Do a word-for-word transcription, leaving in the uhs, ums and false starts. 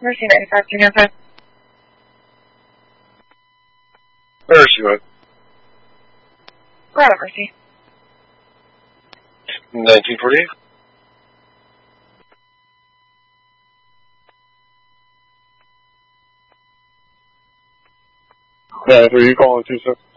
Mercy ninety-five, two nine five. Where is she, man? We're out of Mercy. nineteen forty-eight. Yeah, who are you calling to, sir?